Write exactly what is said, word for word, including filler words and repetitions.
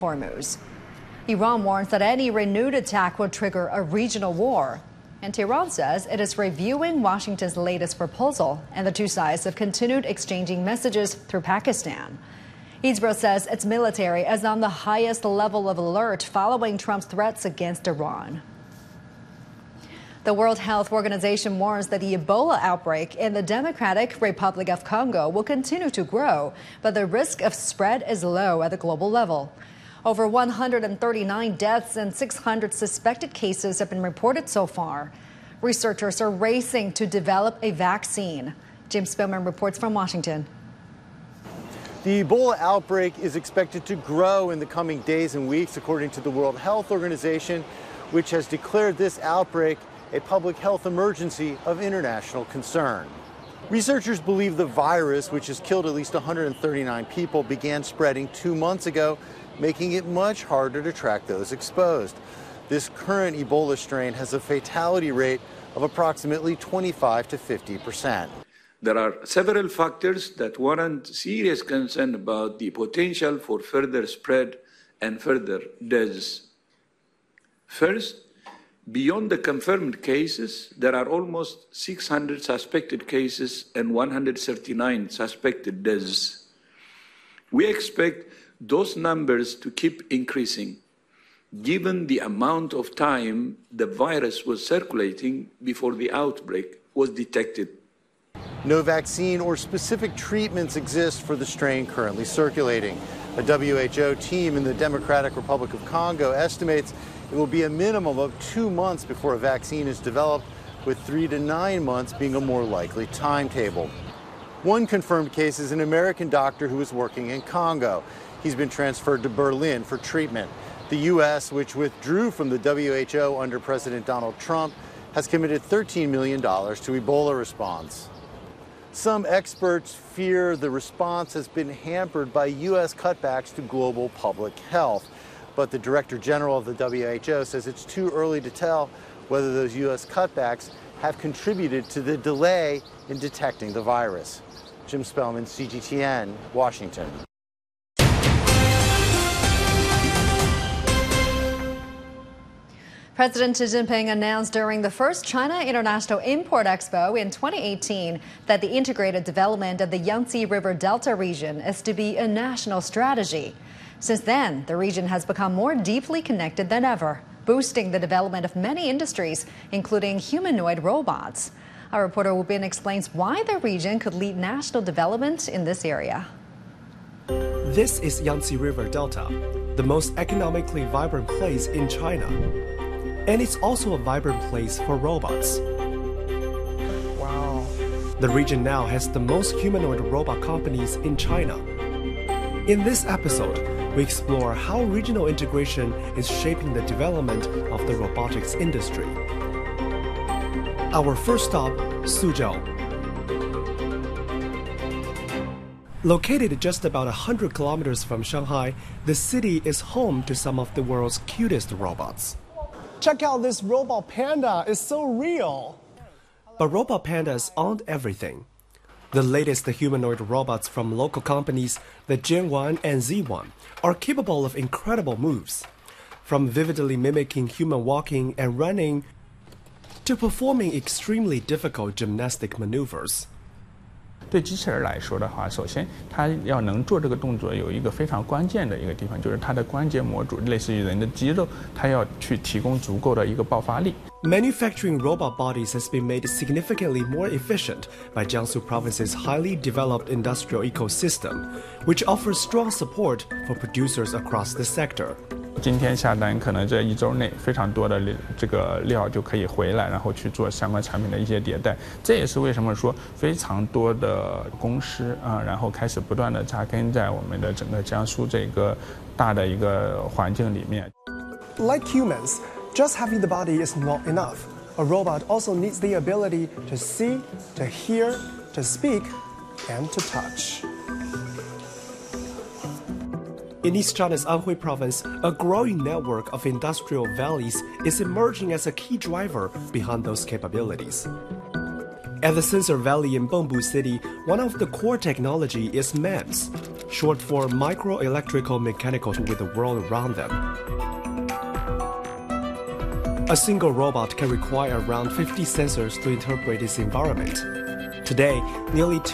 Hormuz. Iran warns that any renewed attack would trigger a regional war. And Tehran says it is reviewing Washington's latest proposal, and the two sides have continued exchanging messages through Pakistan. Hizbullah says its military is on the highest level of alert following Trump's threats against Iran. The World Health Organization warns that the Ebola outbreak in the Democratic Republic of Congo will continue to grow, but the risk of spread is low at the global level. Over one hundred thirty-nine deaths and six hundred suspected cases have been reported so far. Researchers are racing to develop a vaccine. Jim Spillman reports from Washington. The Ebola outbreak is expected to grow in the coming days and weeks, according to the World Health Organization, which has declared this outbreak a public health emergency of international concern. Researchers believe the virus, which has killed at least one hundred thirty-nine people, began spreading two months ago, making it much harder to track those exposed. This current Ebola strain has a fatality rate of approximately twenty-five to fifty percent. There are several factors that warrant serious concern about the potential for further spread and further deaths. First, beyond the confirmed cases, there are almost six hundred suspected cases and one hundred thirty-nine suspected deaths. We expect those numbers to keep increasing, given the amount of time the virus was circulating before the outbreak was detected. No vaccine or specific treatments exist for the strain currently circulating. A W H O team in the Democratic Republic of Congo estimates it will be a minimum of two months before a vaccine is developed, with three to nine months being a more likely timetable. One confirmed case is an American doctor who is working in Congo. He's been transferred to Berlin for treatment. The U S, which withdrew from the W H O under President Donald Trump, has committed thirteen million dollars to Ebola response. Some experts fear the response has been hampered by U S cutbacks to global public health. But the Director General of the W H O says it's too early to tell whether those U S cutbacks have contributed to the delay in detecting the virus. Jim Spellman, C G T N, Washington. President Xi Jinping announced during the first China International Import Expo in twenty eighteen that the integrated development of the Yangtze River Delta region is to be a national strategy. Since then, the region has become more deeply connected than ever, boosting the development of many industries, including humanoid robots. Our reporter Wu Bin explains why the region could lead national development in this area. This is Yangtze River Delta, the most economically vibrant place in China. And it's also a vibrant place for robots. Wow. The region now has the most humanoid robot companies in China. In this episode, we explore how regional integration is shaping the development of the robotics industry. Our first stop, Suzhou. Located just about one hundred kilometers from Shanghai, the city is home to some of the world's cutest robots. Check out this robot panda, it's so real. But robot pandas aren't everything. The latest humanoid robots from local companies, the Gen one and Z one, are capable of incredible moves. From vividly mimicking human walking and running to performing extremely difficult gymnastic maneuvers. 对机器人来说的话，首先它要能做这个动作，有一个非常关键的一个地方，就是它的关节模组，类似于人的肌肉，它要去提供足够的一个爆发力。 Manufacturing robot bodies has been made significantly more efficient by Jiangsu Province's highly developed industrial ecosystem, which offers strong support for producers across the sector. 今天下单，可能这一周内非常多的这个料就可以回来，然后去做相关产品的一些迭代。这也是为什么说非常多的公司啊，然后开始不断的扎根在我们的整个江苏这个大的一个环境里面。 Like humans, just having the body is not enough. A robot also needs the ability to see, to hear, to speak, and to touch. In East China's Anhui province, a growing network of industrial valleys is emerging as a key driver behind those capabilities. At the Sensor Valley in Bengbu City, one of the core technology is M E M S. short for micro-electrical mechanical with the world around them. A single robot can require around fifty sensors to interpret its environment. Today, nearly